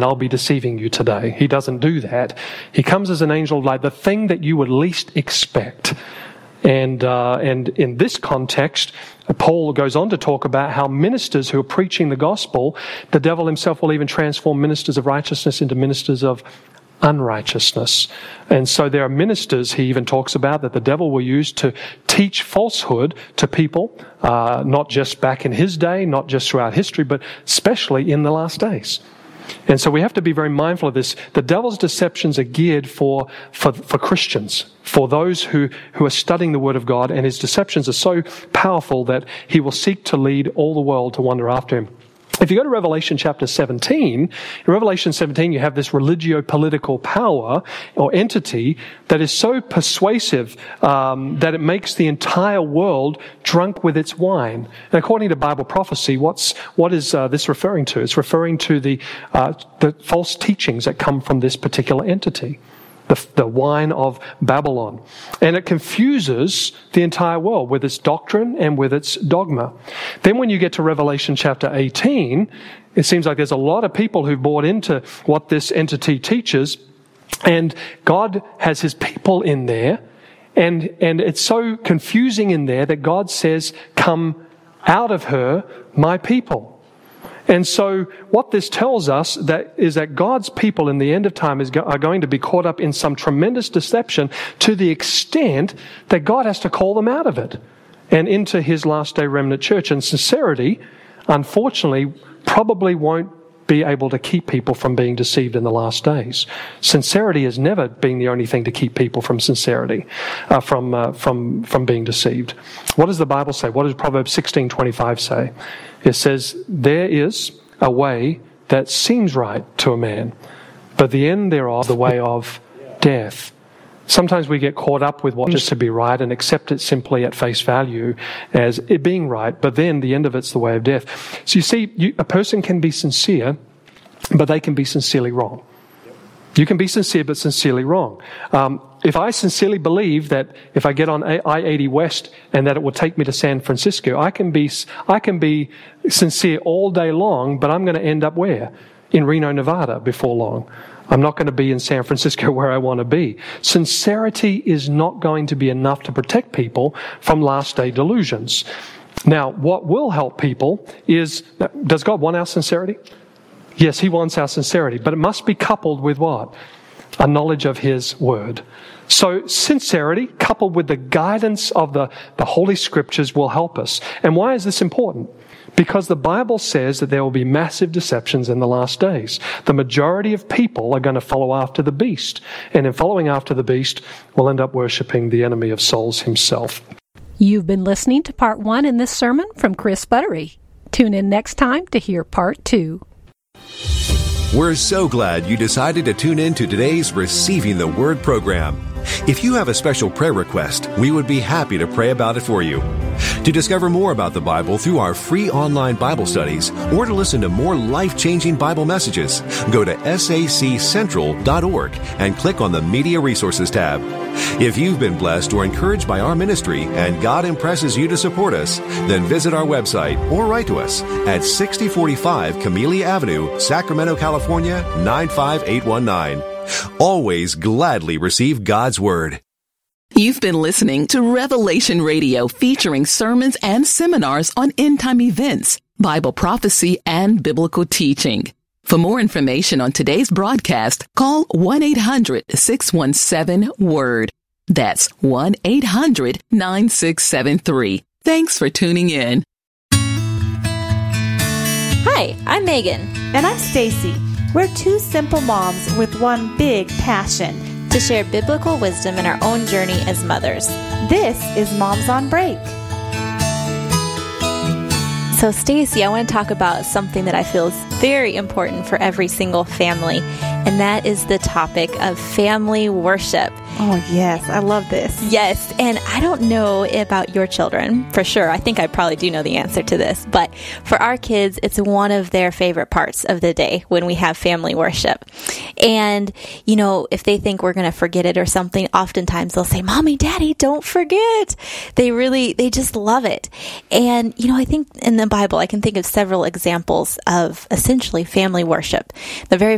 and I'll be deceiving you today. He doesn't do that. He comes as an angel of light, the thing that you would least expect. And in this context, Paul goes on to talk about how ministers who are preaching the gospel, the devil himself will even transform ministers of righteousness into ministers of unrighteousness. And so there are ministers, he even talks about, that the devil will use to teach falsehood to people, not just back in his day, not just throughout history, but especially in the last days. And so we have to be very mindful of this. The devil's deceptions are geared for Christians, for those who are studying the Word of God, and his deceptions are so powerful that he will seek to lead all the world to wander after him. If you go to Revelation chapter 17, in Revelation 17 you have this religio-political power or entity that is so persuasive that it makes the entire world drunk with its wine. And according to Bible prophecy, what is this referring to? It's referring to the false teachings that come from this particular entity. The wine of Babylon. And it confuses the entire world with its doctrine and with its dogma. Then when you get to Revelation chapter 18, it seems like there's a lot of people who've bought into what this entity teaches, and God has his people in there, and it's so confusing in there that God says, "Come out of her, my people." And so what this tells us is that God's people in the end of time are going to be caught up in some tremendous deception to the extent that God has to call them out of it and into his last day remnant church. And sincerity, unfortunately, probably won't be able to keep people from being deceived in the last days. Sincerity has never been the only thing to keep people from sincerity, from being deceived. What does the Bible say? What does Proverbs 16:25 say? It says, "There is a way that seems right to a man, but the end thereof, the way of death." Sometimes we get caught up with what just to be right and accept it simply at face value as it being right, but then the end of it's the way of death. So you see, a person can be sincere, but they can be sincerely wrong. You can be sincere, but sincerely wrong. If I sincerely believe that if I get on I-80 West and that it will take me to San Francisco, I can be sincere all day long, but I'm going to end up where? In Reno, Nevada before long. I'm not going to be in San Francisco where I want to be. Sincerity is not going to be enough to protect people from last day delusions. Now, what will help people is, does God want our sincerity? Yes, he wants our sincerity, but it must be coupled with what? A knowledge of his word. So sincerity coupled with the guidance of the Holy Scriptures will help us. And why is this important? Because the Bible says that there will be massive deceptions in the last days. The majority of people are going to follow after the beast. And in following after the beast, we'll end up worshiping the enemy of souls himself. You've been listening to part 1 in this sermon from Chris Buttery. Tune in next time to hear part 2. We're so glad you decided to tune in to today's Receiving the Word program. If you have a special prayer request, we would be happy to pray about it for you. To discover more about the Bible through our free online Bible studies, or to listen to more life-changing Bible messages, go to saccentral.org and click on the Media Resources tab. If you've been blessed or encouraged by our ministry and God impresses you to support us, then visit our website or write to us at 6045 Camellia Avenue, Sacramento, California, 95819. Always gladly receive God's Word. You've been listening to Revelation Radio, featuring sermons and seminars on end-time events, Bible prophecy, and biblical teaching. For more information on today's broadcast, call 1-800-617-WORD. That's 1-800-9673. Thanks for tuning in. Hi, I'm Megan. And I'm Stacy. We're two simple moms with one big passion: to share biblical wisdom in our own journey as mothers. This is Moms on Break. So, Stacy, I want to talk about something that I feel is very important for every single family, and that is the topic of family worship. Oh, yes. I love this. Yes. And I don't know about your children, for sure. I think I probably do know the answer to this. But for our kids, it's one of their favorite parts of the day when we have family worship. And, you know, if they think we're going to forget it or something, oftentimes they'll say, "Mommy, Daddy, don't forget." They just love it. And, you know, I think in the Bible, I can think of several examples of essentially family worship. The very